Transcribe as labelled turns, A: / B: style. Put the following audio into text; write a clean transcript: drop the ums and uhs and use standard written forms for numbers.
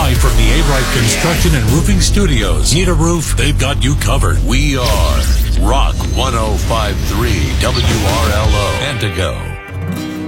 A: Live from the A-Rite Construction and Roofing Studios. Need a roof? They've got you covered. We are Rock 105.3 WRLO. Antigo.